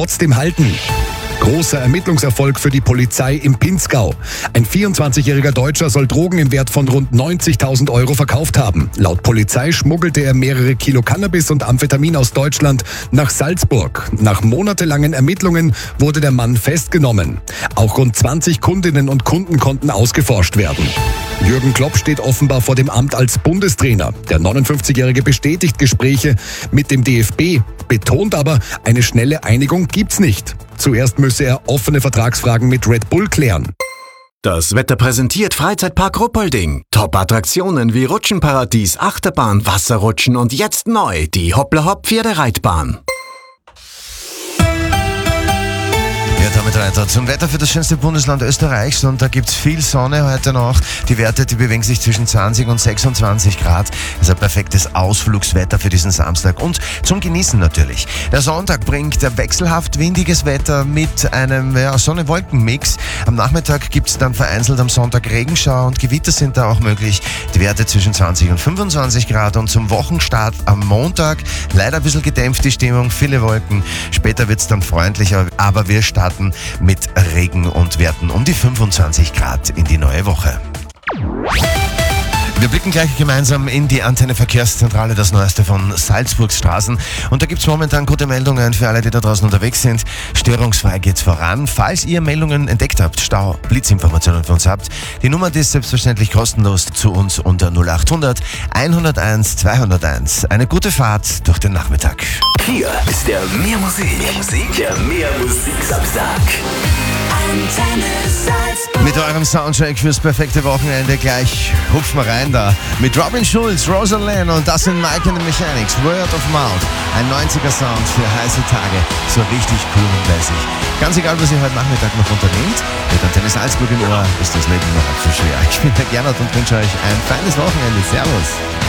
trotzdem halten. Großer Ermittlungserfolg für die Polizei im Pinzgau. Ein 24-jähriger Deutscher soll Drogen im Wert von rund 90.000 Euro verkauft haben. Laut Polizei schmuggelte er mehrere Kilo Cannabis und Amphetamin aus Deutschland nach Salzburg. Nach monatelangen Ermittlungen wurde der Mann festgenommen. Auch rund 20 Kundinnen und Kunden konnten ausgeforscht werden. Jürgen Klopp steht offenbar vor dem Amt als Bundestrainer. Der 59-Jährige bestätigt Gespräche mit dem DFB, betont aber, eine schnelle Einigung gibt's nicht. Zuerst müsse er offene Vertragsfragen mit Red Bull klären. Das Wetter präsentiert Freizeitpark Ruppolding. Top-Attraktionen wie Rutschenparadies, Achterbahn, Wasserrutschen und jetzt neu die Hoppla-Hopp-Pferdereitbahn. Ja, damit weiter zum Wetter für das schönste Bundesland Österreichs, und da gibt's viel Sonne heute noch. Die Werte, die bewegen sich zwischen 20 und 26 Grad. Das ist ein perfektes Ausflugswetter für diesen Samstag und zum Genießen natürlich. Der Sonntag bringt wechselhaft windiges Wetter mit einem Sonne-Wolken-Mix. Am Nachmittag gibt's dann vereinzelt am Sonntag Regenschauer und Gewitter sind da auch möglich. Die Werte zwischen 20 und 25 Grad, und zum Wochenstart am Montag leider ein bisschen gedämpft die Stimmung, viele Wolken. Später wird's dann freundlicher, aber wir starten mit Regen und Werten um die 25 Grad in die neue Woche. Wir blicken gleich gemeinsam in die Antenne Verkehrszentrale, das Neueste von Salzburgs Straßen. Und da gibt's momentan gute Meldungen für alle, die da draußen unterwegs sind. Störungsfrei geht's voran. Falls ihr Meldungen entdeckt habt, Stau, Blitzinformationen für uns habt, die Nummer die ist selbstverständlich kostenlos zu uns unter 0800 101 201. Eine gute Fahrt durch den Nachmittag. Hier ist der Mehr Musik, der Mehr Musik Samstag. Antenne Salzburg. Mit eurem Soundcheck fürs perfekte Wochenende gleich hupfen wir rein da. Mit Robin Schulz, Rosalie und das sind Mike and the Mechanics, Word of Mouth. Ein 90er-Sound für heiße Tage. So richtig cool und lässig. Ganz egal, was ihr heute Nachmittag noch unternehmt, mit Antenne Salzburg im Ohr ist das Leben noch allzu schwer. Ich bin der Gernot und wünsche euch ein feines Wochenende. Servus.